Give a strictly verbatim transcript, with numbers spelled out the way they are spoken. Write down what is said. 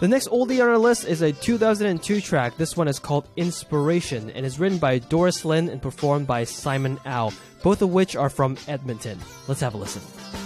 The next oldie on our list is a two thousand two track. This one is called Inspiration and is written by Doris Lynn and performed by Simon Au, both of which are from Edmonton. Let's have a listen.